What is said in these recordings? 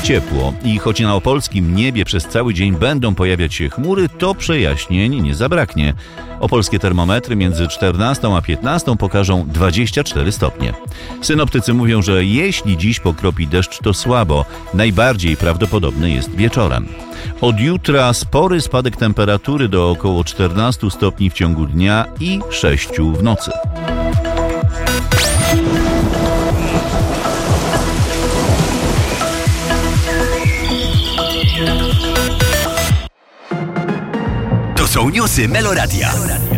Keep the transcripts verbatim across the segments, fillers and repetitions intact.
ciepło i choć na opolskim niebie przez cały dzień będą pojawiać się chmury, to przejaśnień nie zabraknie. Opolskie termometry między czternastą a piętnastą pokażą dwadzieścia cztery stopnie. Synoptycy mówią, że jeśli dziś pokropi deszcz, to słabo. Najbardziej prawdopodobny jest wieczorem. Od jutra spory spadek temperatury do około czternastu stopni w ciągu dnia i sześciu w nocy. To są newsy Meloradia.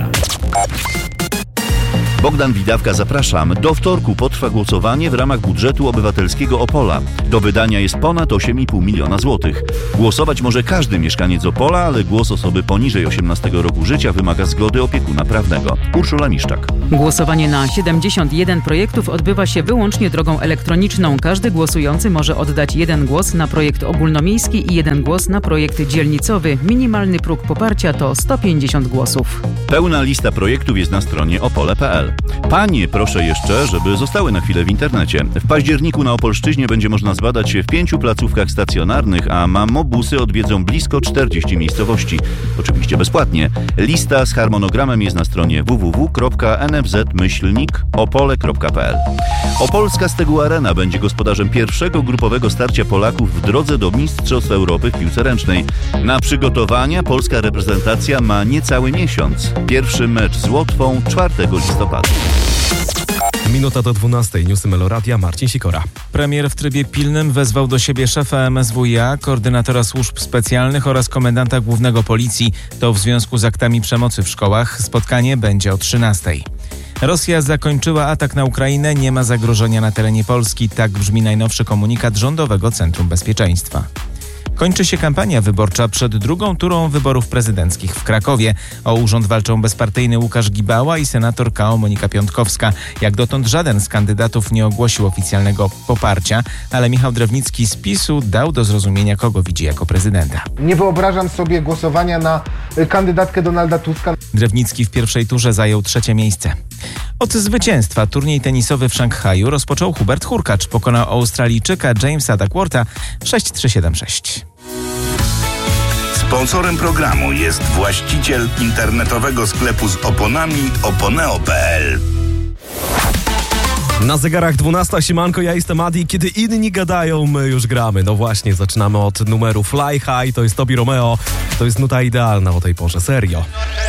Bogdan Widawka, zapraszam. Do wtorku potrwa głosowanie w ramach budżetu obywatelskiego Opola. Do wydania jest ponad osiem i pół miliona złotych. Głosować może każdy mieszkaniec Opola, ale głos osoby poniżej osiemnastego roku życia wymaga zgody opiekuna prawnego. Urszula Miszczak. Głosowanie na siedemdziesiąt jeden projektów odbywa się wyłącznie drogą elektroniczną. Każdy głosujący może oddać jeden głos na projekt ogólnomiejski i jeden głos na projekt dzielnicowy. Minimalny próg poparcia to sto pięćdziesiąt głosów. Pełna lista projektów jest na stronie opole kropka p l. Panie, proszę jeszcze, żeby zostały na chwilę w internecie. W październiku na Opolszczyźnie będzie można zbadać się w pięciu placówkach stacjonarnych, a mamobusy odwiedzą blisko czterdzieści miejscowości. Oczywiście bezpłatnie. Lista z harmonogramem jest na stronie w w w kropka n f z myślnik opole kropka p l. Opolska Stegu Arena będzie gospodarzem pierwszego grupowego starcia Polaków w drodze do Mistrzostw Europy w piłce ręcznej. Na przygotowania polska reprezentacja ma niecały miesiąc. Pierwszy mecz z Łotwą czwartego listopada. Minuta do dwunastej. Newsy Meloradia, Marcin Sikora. Premier w trybie pilnym wezwał do siebie szefa M S W i A, koordynatora służb specjalnych oraz komendanta głównego policji. To w związku z aktami przemocy w szkołach. Spotkanie będzie o trzynastej. Rosja zakończyła atak na Ukrainę, nie ma zagrożenia na terenie Polski. Tak brzmi najnowszy komunikat Rządowego Centrum Bezpieczeństwa. Kończy się kampania wyborcza przed drugą turą wyborów prezydenckich w Krakowie. O urząd walczą bezpartyjny Łukasz Gibała i senator K O Monika Piątkowska. Jak dotąd żaden z kandydatów nie ogłosił oficjalnego poparcia, ale Michał Drewnicki z PiSu dał do zrozumienia, kogo widzi jako prezydenta. Nie wyobrażam sobie głosowania na kandydatkę Donalda Tuska. Drewnicki w pierwszej turze zajął trzecie miejsce. Od zwycięstwa turniej tenisowy w Szanghaju rozpoczął Hubert Hurkacz. Pokonał Australijczyka Jamesa Duckwortha sześć trzy siedem sześć. Sponsorem programu jest właściciel internetowego sklepu z oponami oponeo kropka p l. Na zegarach dwunasta, siemanko, ja jestem Adi. Kiedy inni gadają, my już gramy. No właśnie, zaczynamy od numeru Fly High, to jest Tobi Romeo. To jest nuta idealna o tej porze, serio.